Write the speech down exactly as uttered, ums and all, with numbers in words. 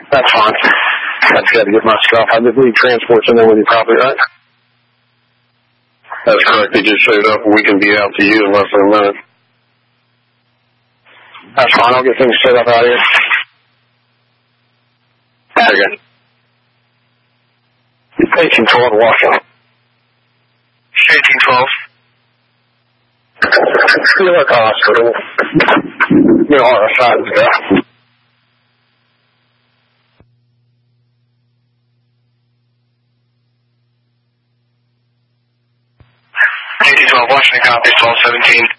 That's fine. I just got to get my stuff. I just leave transports in there with you probably, right? That's correct. They just showed up and we can be out to you in less than a minute. That's fine. I'll get things set up out here. There you go. eighteen twelve Washington. eighteen twelve. Newark Hospital. You know, on the side of the guy. eighteen twelve Washington, copy, twelve seventeen.